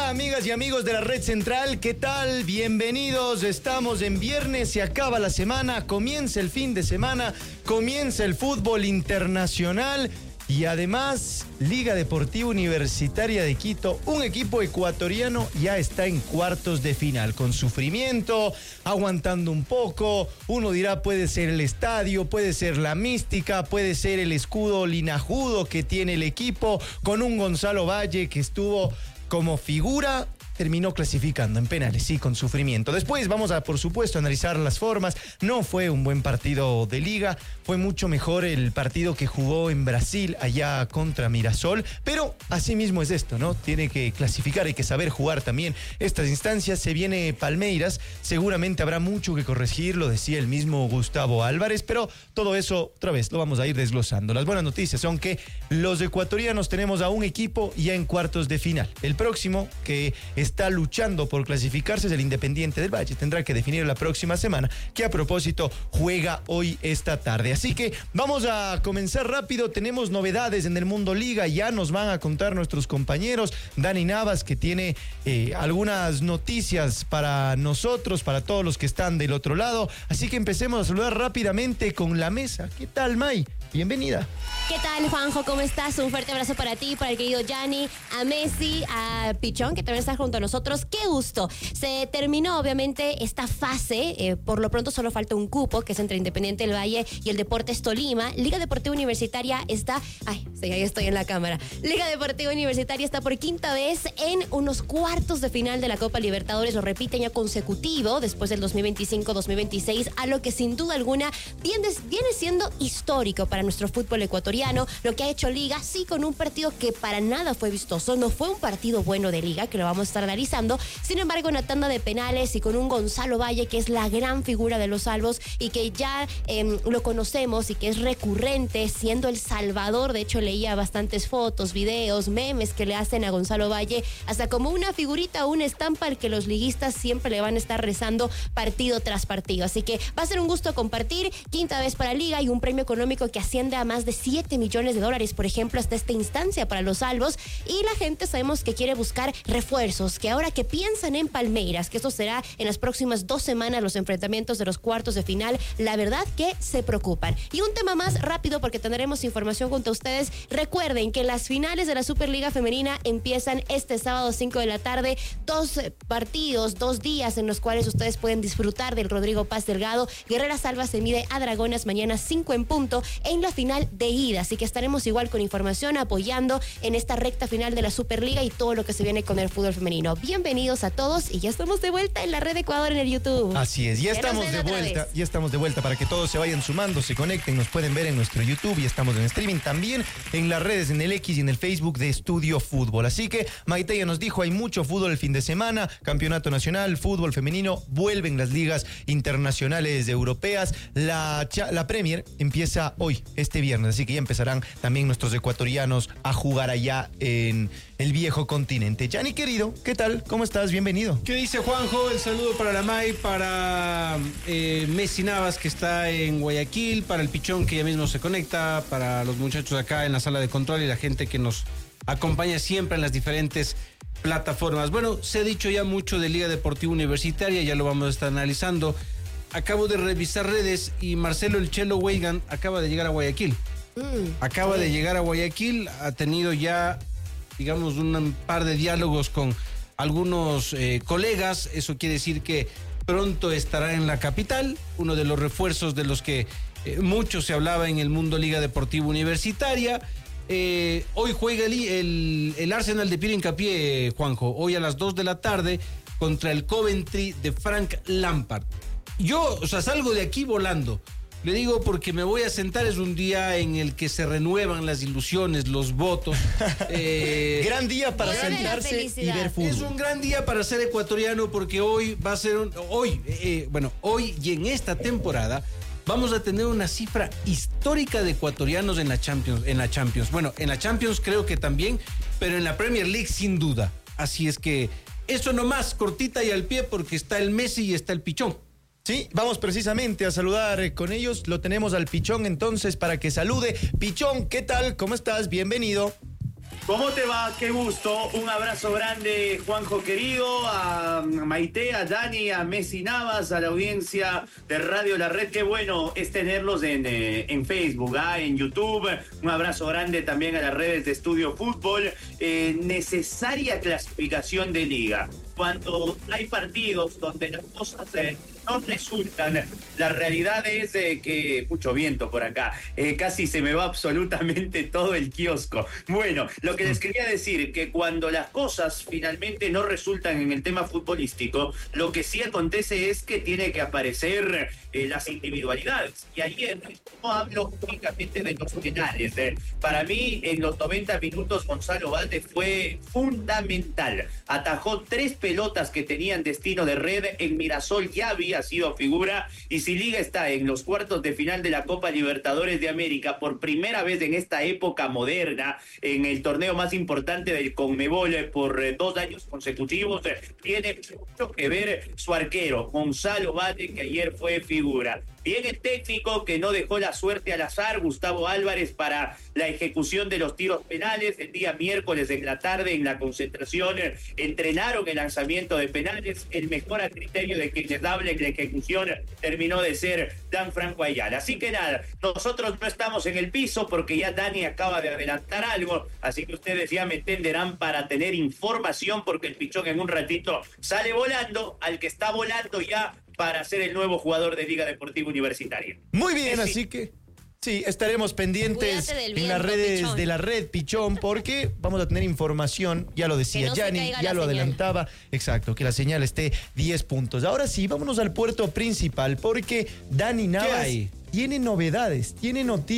Hola amigas y amigos de la Red Central, ¿qué tal? Bienvenidos, estamos en viernes, se acaba la semana, comienza el fin de semana, comienza el fútbol internacional y además Liga Deportiva Universitaria de Quito, un equipo ecuatoriano ya está en cuartos de final, con sufrimiento, aguantando un poco, uno dirá puede ser el estadio, puede ser la mística, puede ser el escudo linajudo que tiene el equipo, con un Gonzalo Valle que estuvo como figura, terminó clasificando en penales, sí, con sufrimiento. Después vamos a, por supuesto, analizar las formas. No fue un buen partido de liga, fue mucho mejor el partido que jugó en Brasil, allá contra Mirasol, pero así mismo es esto, ¿no? Tiene que clasificar, hay que saber jugar también estas instancias. Se viene Palmeiras, seguramente habrá mucho que corregir, lo decía el mismo Gustavo Álvarez, pero todo eso, otra vez, lo vamos a ir desglosando. Las buenas noticias son que los ecuatorianos tenemos a un equipo ya en cuartos de final. El próximo, que está luchando por clasificarse, es el Independiente del Valle. Tendrá que definir la próxima semana, que a propósito juega hoy esta tarde. Así que vamos a comenzar rápido. Tenemos novedades en el mundo liga, ya nos van a contar nuestros compañeros. Dani Navas, que tiene algunas noticias para nosotros, para todos los que están del otro lado. Así que empecemos a saludar rápidamente con la mesa. ¿Qué tal, May? Bienvenida. ¿Qué tal, Juanjo? ¿Cómo estás? Un fuerte abrazo para ti, para el querido Gianni, a Messi, a Pichón, que también está junto a nosotros. ¡Qué gusto! Se terminó, obviamente, esta fase. Por lo pronto solo falta un cupo, que es entre Independiente del Valle y el Deportes Tolima. Liga Deportiva Universitaria está... Ay, sí, ahí estoy en la cámara. Liga Deportiva Universitaria está por quinta vez en unos cuartos de final de la Copa Libertadores. Lo repite año consecutivo, después del 2025-2026, a lo que sin duda alguna viene siendo histórico para nuestro fútbol ecuatoriano. Lo que ha hecho Liga, sí, con un partido que para nada fue vistoso, no fue un partido bueno de Liga, que lo vamos a estar analizando. Sin embargo, una tanda de penales y con un Gonzalo Valle, que es la gran figura de los salvos y que ya lo conocemos y que es recurrente, siendo el salvador. De hecho, leía bastantes fotos, videos, memes que le hacen a Gonzalo Valle, hasta como una figurita o una estampa al que los liguistas siempre le van a estar rezando partido tras partido. Así que va a ser un gusto compartir. Quinta vez para Liga y un premio económico que asciende a más de $7 millones, por ejemplo, hasta esta instancia para los salvos. Y la gente sabemos que quiere buscar refuerzos, que ahora que piensan en Palmeiras, que eso será en las próximas 2 semanas los enfrentamientos de los cuartos de final, la verdad que se preocupan. Y un tema más rápido, porque tendremos información junto a ustedes. Recuerden que las finales de la Superliga Femenina empiezan este sábado 5 de la tarde, 2 partidos, 2 días en los cuales ustedes pueden disfrutar del Rodrigo Paz Delgado. Guerrera Salva se mide a Dragonas mañana 5 en punto en la final de ida, así que estaremos igual con información apoyando en esta recta final de la Superliga y todo lo que se viene con el fútbol femenino. Bienvenidos a todos y ya estamos de vuelta en la Red Ecuador en el YouTube. Así es, ya estamos de vuelta para que todos se vayan sumando, se conecten, nos pueden ver en nuestro YouTube y estamos en streaming también en las redes, en el X y en el Facebook de Estudio Fútbol. Así que Maite ya nos dijo, hay mucho fútbol el fin de semana, campeonato nacional, fútbol femenino, vuelven las ligas internacionales europeas, la Premier empieza hoy, este viernes, así que ya empezarán también nuestros ecuatorianos a jugar allá en el viejo continente. Gianni, querido, ¿qué tal? ¿Cómo estás? Bienvenido. ¿Qué dice Juanjo? El saludo para la May, para Messi Navas, que está en Guayaquil, para el Pichón, que ya mismo se conecta, para los muchachos acá en la sala de control y la gente que nos acompaña siempre en las diferentes plataformas. Bueno, se ha dicho ya mucho de Liga Deportiva Universitaria, ya lo vamos a estar analizando. Acabo de revisar redes y Marcelo El Chelo Weigan acaba de llegar a Guayaquil. De llegar a Guayaquil, ha tenido ya, digamos, un par de diálogos con algunos colegas. Eso quiere decir que pronto estará en la capital, uno de los refuerzos de los que mucho se hablaba en el mundo Liga Deportiva Universitaria. Hoy juega el Arsenal de Piero Hincapié, Juanjo, hoy a las 2 de la tarde contra el Coventry de Frank Lampard. Yo, salgo de aquí volando. Le digo porque me voy a sentar, es un día en el que se renuevan las ilusiones, los votos. Gran día para sentarse y ver fútbol. Es un gran día para ser ecuatoriano porque hoy va a ser hoy y en esta temporada vamos a tener una cifra histórica de ecuatorianos en la Champions. Bueno, en la Champions creo que también, pero en la Premier League sin duda. Así es que eso nomás, cortita y al pie, porque está el Messi y está el Pichón. Sí, vamos precisamente a saludar con ellos. Lo tenemos al Pichón entonces para que salude. Pichón, ¿qué tal? ¿Cómo estás? Bienvenido. ¿Cómo te va? Qué gusto. Un abrazo grande, Juanjo querido, a Maite, a Dani, a Messi Navas, a la audiencia de Radio La Red. Qué bueno es tenerlos en Facebook, en YouTube. Un abrazo grande también a las redes de Estudio Fútbol. Necesaria clasificación de liga. Cuando hay partidos donde las cosas no resultan, la realidad es que, mucho viento por acá, casi se me va absolutamente todo el kiosco. Bueno, lo que les quería decir, que cuando las cosas finalmente no resultan en el tema futbolístico, lo que sí acontece es que tiene que aparecer las individualidades. Y ayer no hablo únicamente de los penales. Para mí, en los 90 minutos, Gonzalo Valde fue fundamental. Atajó 3 pelotas que tenían destino de red. En Mirasol ya había sido figura, y si Liga está en los cuartos de final de la Copa Libertadores de América por primera vez en esta época moderna, en el torneo más importante del Conmebol por 2 años consecutivos, tiene mucho que ver su arquero, Gonzalo Valde, que ayer fue figura. Bien el técnico que no dejó la suerte al azar, Gustavo Álvarez, para la ejecución de los tiros penales. El día miércoles en la tarde, en la concentración, entrenaron el lanzamiento de penales. El mejor a criterio de quienes hablen de ejecución terminó de ser Dan Franco Ayala. Así que nada, nosotros no estamos en el piso porque ya Dani acaba de adelantar algo, así que ustedes ya me entenderán para tener información, porque el Pichón en un ratito sale volando al que está volando ya para ser el nuevo jugador de Liga Deportiva Universitaria. Muy bien, así que sí, estaremos pendientes en las redes Pichón, de la red Pichón, porque vamos a tener información, ya lo decía Gianni, ya lo adelantaba, exacto, que la señal esté 10 puntos. Ahora sí, vámonos al puerto principal, porque Dani Navas tiene novedades, tiene noticias.